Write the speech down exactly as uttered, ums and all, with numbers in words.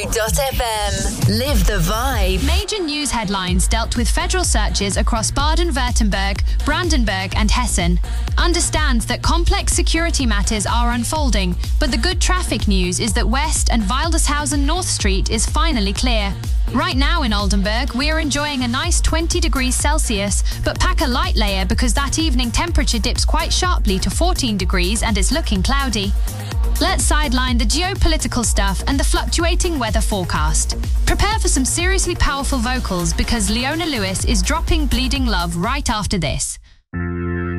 dot f m. Live the vibe. Major news headlines dealt with federal searches across Baden-Württemberg, Brandenburg and Hessen. Understands that complex security matters are unfolding, but the good traffic news is that West and Wildeshausen North Street is finally clear. Right now in Oldenburg, we're enjoying a nice twenty degrees Celsius, but pack a light layer because that evening temperature dips quite sharply to fourteen degrees and it's looking cloudy. Let's sideline the geopolitical stuff and the fluctuating weather forecast. Prepare for some seriously powerful vocals because Leona Lewis is dropping Bleeding Love right after this.